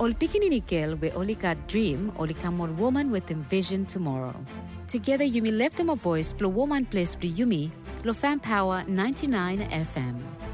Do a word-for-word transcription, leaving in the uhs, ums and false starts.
Ol pikinini girl we only got dream, only come on woman with envision tomorrow. Together Yumi left them a voice, plo woman place plo Yumi, plo fan power ninety-nine F M.